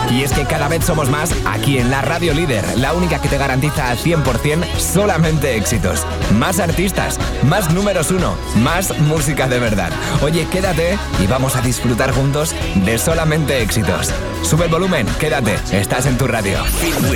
Y es que cada vez somos más aquí en la Radio Líder, la única que te garantiza al 100% solamente éxitos. Más artistas, más números uno, más música de verdad. Oye, quédate y vamos a disfrutar juntos de solamente éxitos. Sube el volumen, quédate, estás en tu radio.